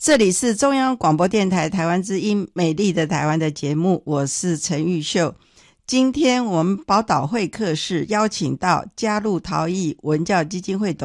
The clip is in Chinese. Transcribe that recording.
这里是中央广播电台台湾之音美丽的台湾的节目，我是陈玉秀。今天我们宝岛会客室邀请到加入陶艺文教基金会